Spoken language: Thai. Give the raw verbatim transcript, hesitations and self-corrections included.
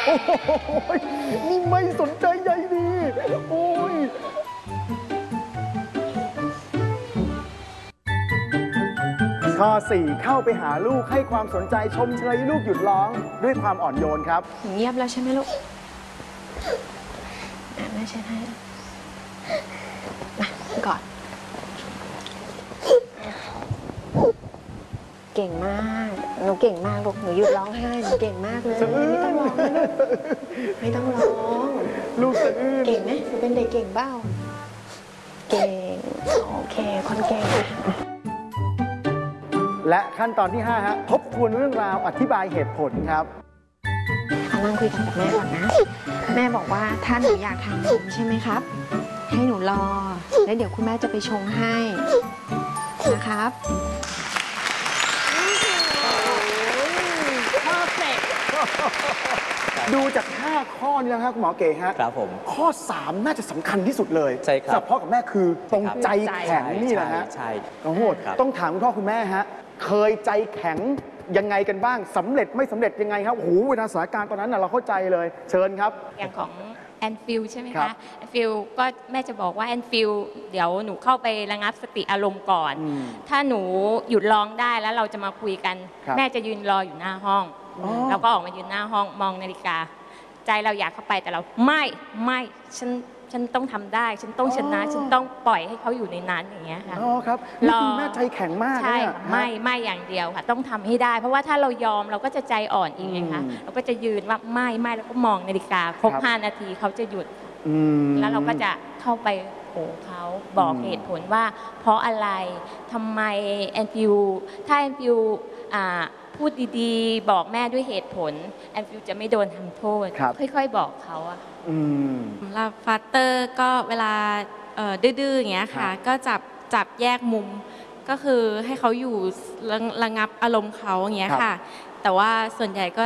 โอ้ยนี่ไม่สนใจใยดีโอ้ยข้อสี่เข้าไปหาลูกให้ความสนใจชมเชยลูกหยุดร้องด้วยความอ่อนโยนครับเงียบแล้วใช่ไหมลูกแม่เช็ดให้มากอดเก่งมากหนูเก่งมากลูกหนูหยุดร้องไห้หนูเก่งมากเลยไม่ต้องร้องนะลูกไม่ต้องร้องลูกสะอื้นเก่งไหมหนูเป็นเด็กเก่งเบ้าเก่งโอเคคนเก่งและขั้นตอนที่ห้าฮะทบทวนเรื่องราวอธิบายเหตุผลครับเอานั่งคุยกันกับแม่ก่อนนะแม่บอกว่าถ้าหนูอยากทานนมใช่ไหมครับให้หนูรอแล้วเดี๋ยวคุณแม่จะไปชงให้นะครับดูจากห้าข้อนี้แล้วครับคุณหมอเก๋ฮะครับผมข้อสามน่าจะสำคัญที่สุดเลยใช่ครับสำหรับพ่อกับแม่คือตรงใจแข็งนี่แหละฮะใช่โอ้โหต้องถามคุณพ่อคุณแม่ฮะเคยใจแข็งยังไงกันบ้างสำเร็จไม่สำเร็จยังไงครับโอ้โหเวลาสถานการณ์ตอนนั้นน่ะเราเข้าใจเลยเชิญครับอย่างของแอนฟิลใช่ไหมคะแอนฟิลก็แม่จะบอกว่าแอนฟิลเดี๋ยวหนูเข้าไประงับสติอารมณ์ก่อนถ้าหนูหยุดร้องได้แล้วเราจะมาคุยกันแม่จะยืนรออยู่หน้าห้องเราก็ออกมายืนหน้าห้องมองนาฬิกาใจเราอยากเข้าไปแต่เราไม่ไม่ฉันฉันต้องทำได้ฉันต้องชนะฉันต้องปล่อยให้เขาอยู่ในนั้นอย่างเงี้ยค่ะอ๋อครับนี่คือแม่ใจแข็งมากใช่ไม่ไม่อย่างเดียวค่ะต้องทำให้ได้เพราะว่าถ้าเรายอมเราก็จะใจอ่อนอีกไงคะเราก็จะยืนว่าไม่ไม่แล้วก็มองนาฬิกาครบห้านาทีเขาจะหยุดแล้วเราก็จะเข้าไปโอ้เขาบอกเหตุผลว่าเพราะอะไรทำไมแอนฟิวถ้าแอนฟิวพูดดีๆบอกแม่ด้วยเหตุผลแอนฟิวจะไม่โดนทำโทษค่อยๆบอกเขาอะสำหรับฟาสเตอร์ก็เวลาดื้อๆอย่างเงี้ยค่ะก็จับจับแยกมุมก็คือให้เขาอยู่ระงับอารมณ์เขาอย่างเงี้ยค่ะแต่ว่าส่วนใหญ่ก็